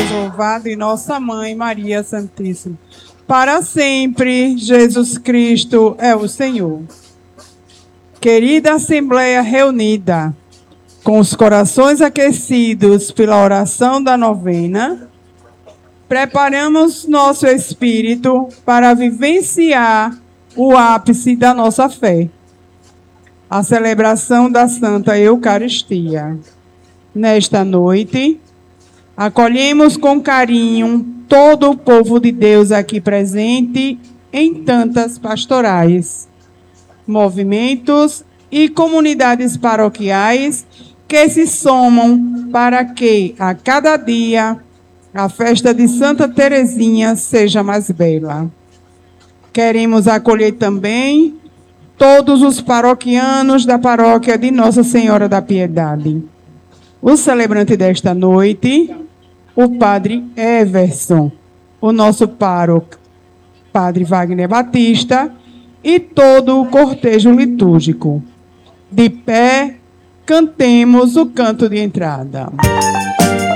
Deus louvado e nossa Mãe Maria Santíssima. Para sempre, Jesus Cristo é o Senhor. Querida Assembleia reunida, com os corações aquecidos pela oração da novena, preparamos nosso espírito para vivenciar o ápice da nossa fé, a celebração da Santa Eucaristia. Nesta noite, acolhemos com carinho todo o povo de Deus aqui presente em tantas pastorais, movimentos e comunidades paroquiais que se somam para que, a cada dia, a festa de Santa Teresinha seja mais bela. Queremos acolher também todos os paroquianos da paróquia de Nossa Senhora da Piedade. O celebrante desta noite, o Padre Everson, o nosso pároco, Padre Wagner Batista, e todo o cortejo litúrgico. De pé, cantemos o canto de entrada.